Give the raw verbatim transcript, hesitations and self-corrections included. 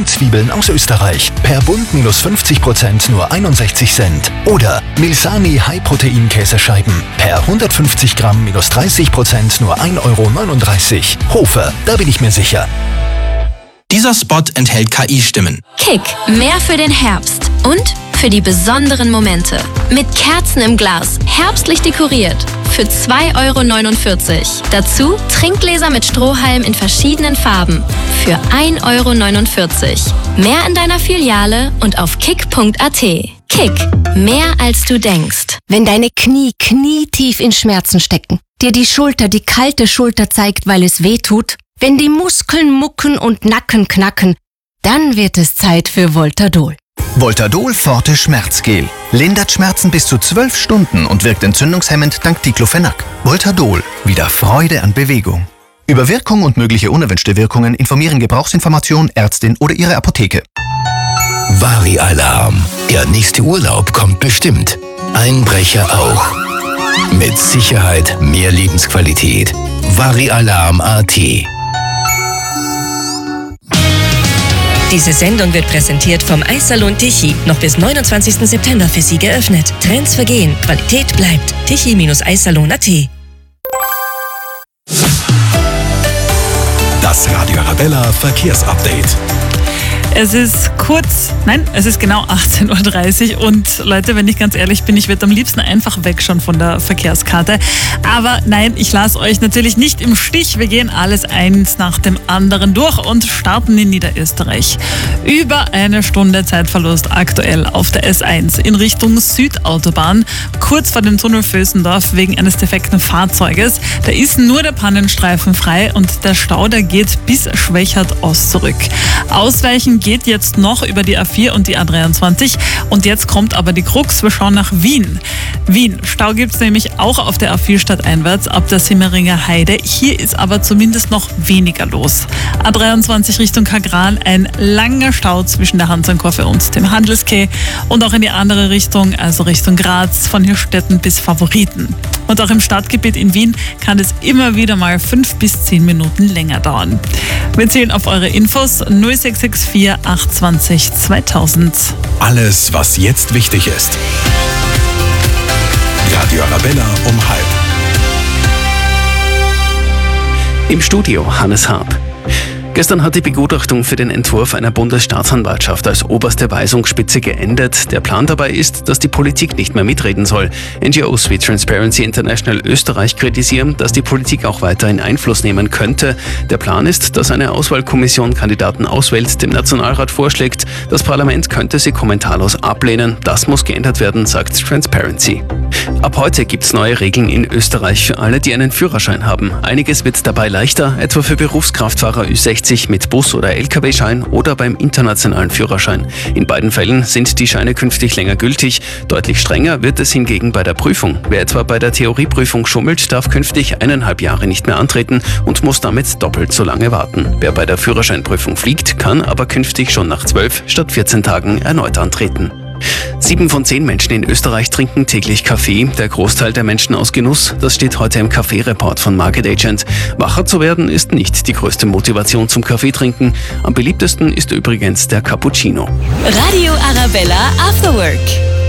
Langzwiebeln aus Österreich. Per Bund minus fünfzig Prozent nur einundsechzig Cent. Oder Milsani High-Protein-Käsescheiben. Per hundertfünfzig Gramm minus dreißig Prozent nur ein Euro neununddreißig. Hofer, da bin ich mir sicher. Dieser Spot enthält K I-Stimmen. Kick, mehr für den Herbst und für die besonderen Momente. Mit Kerzen im Glas, herbstlich dekoriert. Für zwei Euro neunundvierzig. Dazu Trinkgläser mit Strohhalm in verschiedenen Farben. Für ein Euro neunundvierzig. Mehr in deiner Filiale und auf kick punkt a t. Kick, mehr als du denkst. Wenn deine Knie knietief in Schmerzen stecken, dir die Schulter die kalte Schulter zeigt, weil es weh tut, wenn die Muskeln mucken und Nacken knacken, dann wird es Zeit für Voltadol. Voltadol Forte Schmerzgel. Lindert Schmerzen bis zu zwölf Stunden und wirkt entzündungshemmend dank Diclofenac. Voltadol. Wieder Freude an Bewegung. Über Wirkung und mögliche unerwünschte Wirkungen informieren Gebrauchsinformation, Ärztin oder Ihre Apotheke. Vari-Alarm. Der nächste Urlaub kommt bestimmt. Einbrecher auch. Mit Sicherheit mehr Lebensqualität. Vari-Alarm Punkt a t. Diese Sendung wird präsentiert vom Eissalon Tichy. Noch bis neunundzwanzigsten September für Sie geöffnet. Trends vergehen, Qualität bleibt. tichy Eissalon Punkt a t. Das Radio Arabella Verkehrsupdate. Es ist kurz, nein, es ist genau achtzehn Uhr dreißig und Leute, wenn ich ganz ehrlich bin, ich würde am liebsten einfach weg schon von der Verkehrskarte. Aber nein, ich lasse euch natürlich nicht im Stich. Wir gehen alles eins nach dem anderen durch und starten in Niederösterreich. Über eine Stunde Zeitverlust aktuell auf der S eins in Richtung Südautobahn, kurz vor dem Tunnel Vösendorf wegen eines defekten Fahrzeuges. Da ist nur der Pannenstreifen frei und der Stau, der geht bis Schwächert-Ost zurück. Ausweichen geht jetzt noch über die A vier und die A dreiundzwanzig und jetzt kommt aber die Krux, wir schauen nach Wien. Wien, Stau gibt es nämlich auch auf der A vier stadteinwärts ab der Simmeringer Heide. Hier ist aber zumindest noch weniger los. A dreiundzwanzig Richtung Kagran, ein langer Stau zwischen der Hansankurve und dem Handelskeh und auch in die andere Richtung, also Richtung Graz, von Hirstetten bis Favoriten. Und auch im Stadtgebiet in Wien kann es immer wieder mal fünf bis zehn Minuten länger dauern. Wir zählen auf eure Infos null sechs sechs vier acht zwanzig zweitausend. Alles, was jetzt wichtig ist. Radio Arabella um halb. Im Studio Hannes Haab. Gestern hat die Begutachtung für den Entwurf einer Bundesstaatsanwaltschaft als oberste Weisungsspitze geendet. Der Plan dabei ist, dass die Politik nicht mehr mitreden soll. N G Os wie Transparency International Österreich kritisieren, dass die Politik auch weiterhin Einfluss nehmen könnte. Der Plan ist, dass eine Auswahlkommission Kandidaten auswählt, dem Nationalrat vorschlägt. Das Parlament könnte sie kommentarlos ablehnen. Das muss geändert werden, sagt Transparency. Ab heute gibt es neue Regeln in Österreich für alle, die einen Führerschein haben. Einiges wird dabei leichter, etwa für Berufskraftfahrer Ü sechzig mit Bus- oder L K W-Schein oder beim internationalen Führerschein. In beiden Fällen sind die Scheine künftig länger gültig. Deutlich strenger wird es hingegen bei der Prüfung. Wer etwa bei der Theorieprüfung schummelt, darf künftig eineinhalb Jahre nicht mehr antreten und muss damit doppelt so lange warten. Wer bei der Führerscheinprüfung fliegt, kann aber künftig schon nach zwölf statt vierzehn Tagen erneut antreten. Sieben von zehn Menschen in Österreich trinken täglich Kaffee, der Großteil der Menschen aus Genuss. Das steht heute im Kaffee-Report von Market Agent. Wacher zu werden ist nicht die größte Motivation zum Kaffeetrinken. Am beliebtesten ist übrigens der Cappuccino. Radio Arabella After Work.